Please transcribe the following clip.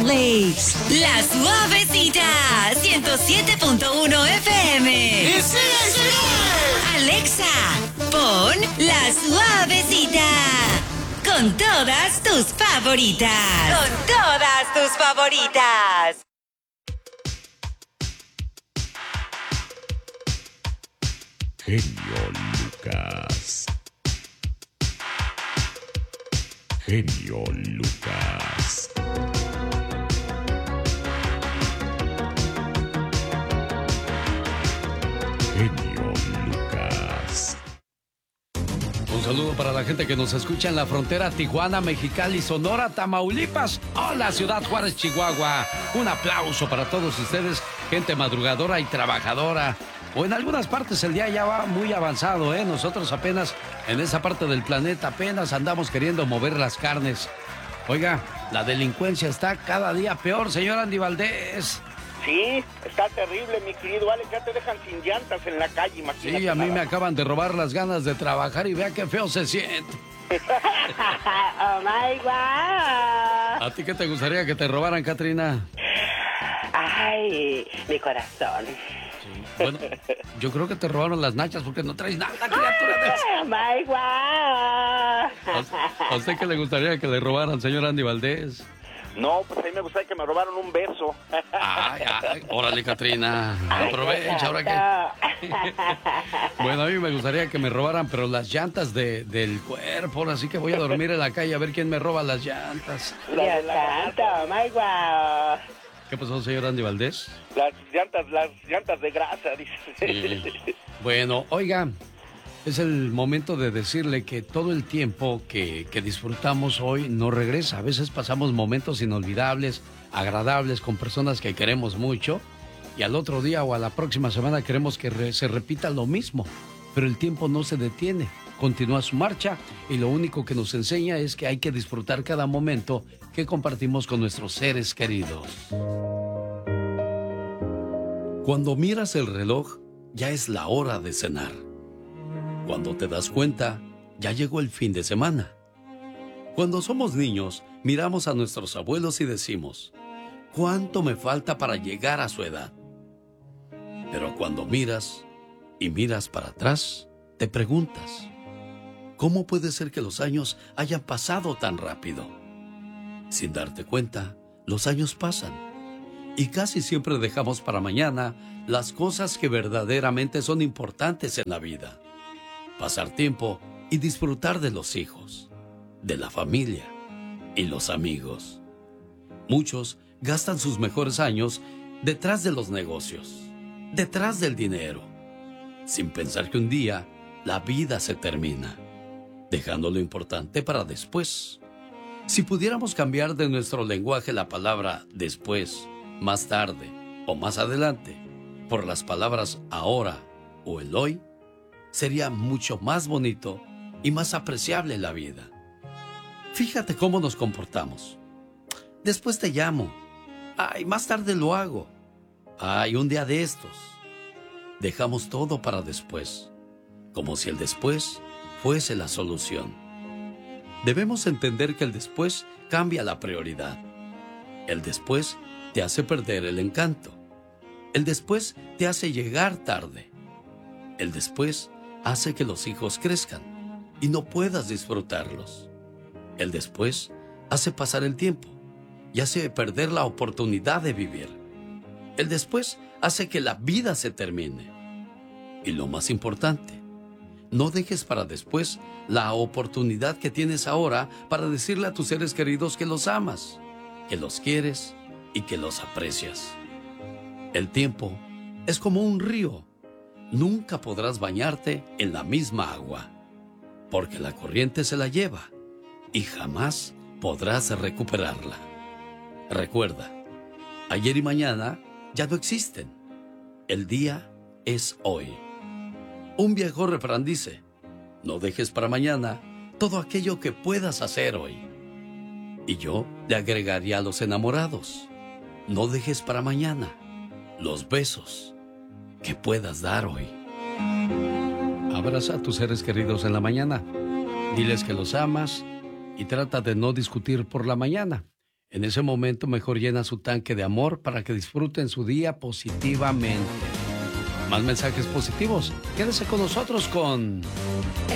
Lakes. La Suavecita, 107.1 FM. ¡Y sigue! Alexa, pon La Suavecita. Con todas tus favoritas. Con todas tus favoritas. Genio Lucas. Genio Lucas. Genio Lucas. Un saludo para la gente que nos escucha en la frontera Tijuana, Mexicali, Sonora, Tamaulipas. Hola, Ciudad Juárez, Chihuahua. Un aplauso para todos ustedes, gente madrugadora y trabajadora. O en algunas partes el día ya va muy avanzado, ¿eh? Nosotros apenas en esa parte del planeta apenas andamos queriendo mover las carnes. Oiga, la delincuencia está cada día peor, señor Andy Valdés. Sí, está terrible, mi querido Alex. Ya te dejan sin llantas en la calle, imagínate. Sí, a mí me acaban de robar las ganas de trabajar y vea qué feo se siente. Oh my God. ¿A ti qué te gustaría que te robaran, Katrina? Ay, mi corazón. Bueno, yo creo que te robaron las nachas porque no traes nada, criatura de eso. Oh my God. ¿A usted qué le gustaría que le robaran, señor Andy Valdés? No, pues a mí me gustaría que me robaran un beso. Ay, órale, Katrina. Aprovecha, ahora que... Bueno, a mí me gustaría que me robaran, pero las llantas del cuerpo. Así que voy a dormir en la calle a ver quién me roba las llantas. Dios santo, oh my God. ¿Qué pasó, señor Andy Valdés? Las llantas de grasa, dice. Sí. Bueno, oiga, es el momento de decirle que todo el tiempo que disfrutamos hoy no regresa. A veces pasamos momentos inolvidables, agradables, con personas que queremos mucho, y al otro día o a la próxima semana queremos que se repita lo mismo. Pero el tiempo no se detiene, continúa su marcha, y lo único que nos enseña es que hay que disfrutar cada momento que compartimos con nuestros seres queridos. Cuando miras el reloj, ya es la hora de cenar. Cuando te das cuenta, ya llegó el fin de semana. Cuando somos niños, miramos a nuestros abuelos y decimos, ¿cuánto me falta para llegar a su edad? Pero cuando miras y miras para atrás, te preguntas, ¿cómo puede ser que los años hayan pasado tan rápido? Sin darte cuenta, los años pasan y casi siempre dejamos para mañana las cosas que verdaderamente son importantes en la vida. Pasar tiempo y disfrutar de los hijos, de la familia y los amigos. Muchos gastan sus mejores años detrás de los negocios, detrás del dinero, sin pensar que un día la vida se termina, dejando lo importante para después. Si pudiéramos cambiar de nuestro lenguaje la palabra después, más tarde o más adelante por las palabras ahora o el hoy, sería mucho más bonito y más apreciable la vida. Fíjate cómo nos comportamos. Después te llamo. Ay, más tarde lo hago. Ay, un día de estos. Dejamos todo para después, como si el después fuese la solución. Debemos entender que el después cambia la prioridad. El después te hace perder el encanto. El después te hace llegar tarde. El después hace que los hijos crezcan y no puedas disfrutarlos. El después hace pasar el tiempo y hace perder la oportunidad de vivir. El después hace que la vida se termine. Y lo más importante, no dejes para después la oportunidad que tienes ahora para decirle a tus seres queridos que los amas, que los quieres y que los aprecias. El tiempo es como un río. Nunca podrás bañarte en la misma agua, porque la corriente se la lleva y jamás podrás recuperarla. Recuerda, ayer y mañana ya no existen. El día es hoy. Un viejo refrán dice, no dejes para mañana todo aquello que puedas hacer hoy. Y yo le agregaría a los enamorados, no dejes para mañana los besos que puedas dar hoy. Abraza a tus seres queridos en la mañana. Diles que los amas y trata de no discutir por la mañana. En ese momento mejor llena su tanque de amor para que disfruten su día positivamente. Más mensajes positivos. Quédese con nosotros con